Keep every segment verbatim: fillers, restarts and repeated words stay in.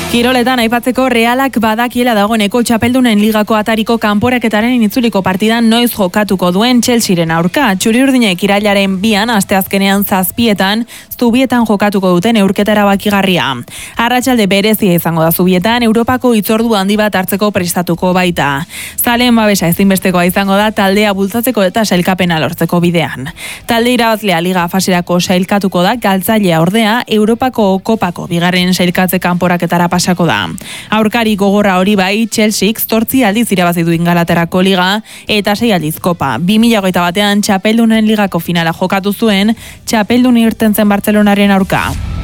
Kiroletan aipatzeko Realak badakiela dagoeneko txapeldunen ligako atariko kanporaketaren itzuliko partidan noiz jokatuko duen Chelsearen aurka. Txuri-urdinek irailaren bian asteazkenean zazpietan Zubietan jokatuko duten neurketa erabakigarria. Arratsalde berezia izango da Zubietan, Europako hitzordu handi bat hartzeko prestatuko baita. Zaleen babesa ezinbestekoa izango da taldea bultzatzeko eta sailkapena lortzeko bidean. Talde irabazlea liga faserako sailkatuko da, galtzailea ordea Europako kopako bigarren sailkatze kanporaketara pasako da. Aurkari gogorra hori bai, Chelseak zortzi aldiz irabazi du Ingalaterrako liga eta sei aldiz kopa. bi mila hogeita batean txapeldunen ligako finala jokatu zuen, txapeldun irten zen Bartzelonaren aurka.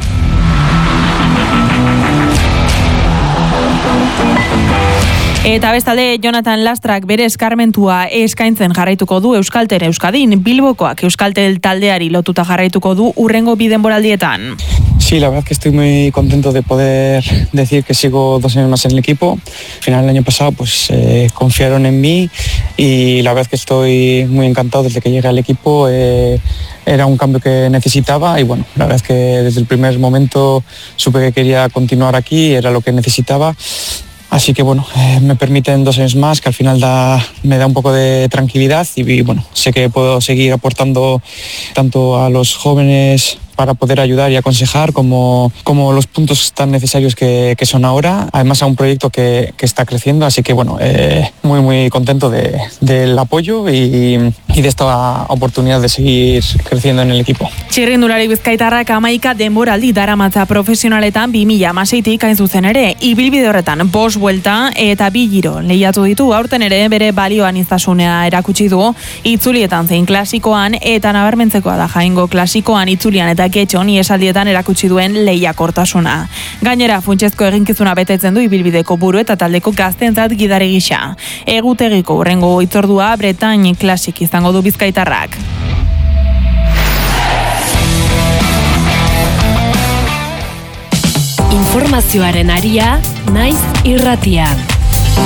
Eta bestalde, Jonathan Lastrak bere eskarmentua eskaintzen jarraituko du Euskaltel Euskadin. Bilbokoak Euskaltel taldeari lotuta jarraituko du hurrengo bi denboraldietan. Sí, la verdad que estoy muy contento de poder decir que sigo dos años más en el equipo. Al final del año pasado pues eh, confiaron en mí y la verdad que estoy muy encantado desde que llegué al equipo. Eh, era un cambio que necesitaba y bueno, la verdad es que desde el primer momento supe que quería continuar aquí, era lo que necesitaba. Así que bueno, eh, me permiten dos años más, que al final da, me da un poco de tranquilidad y, y bueno, sé que puedo seguir aportando tanto a los jóvenes para poder ayudar y aconsejar como, como los puntos tan necesarios que, que son ahora, además a un proyecto que, que está creciendo, así que bueno, eh, muy muy contento de, del apoyo y, y de esta oportunidad de seguir creciendo en el equipo. Txirrindulari bizkaitarrak hamaika denboraldi daramatza profesionaletan bi mila hamaseitik hain zuzen ere, ibilbide horretan bost buelta eta bi giro lehiatu ditu, aurten ere bere balioan iztasunea erakutsi du, itzulietan zein klasikoan eta nabarmentzekoa da Jaengo klasikoan itzulian eta getxon iesaldietan erakutsi duen lehiakortasuna. Gainera, funtsezko eginkizuna betetzen du ibilbideko buru eta taldeko gazteentzat gidari gisa. Egutegiko hurrengo hitzordua Bretagne Classic izango du bizkaitarrak. Informazioaren aria, naiz irratian.